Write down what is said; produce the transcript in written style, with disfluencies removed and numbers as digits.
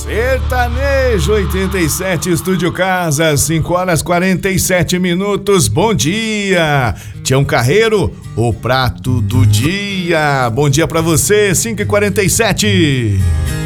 Sertanejo 87, Estúdio Casa, 5h47. Bom dia, Tião Carreiro, o prato do dia. Bom dia pra você, 5h47.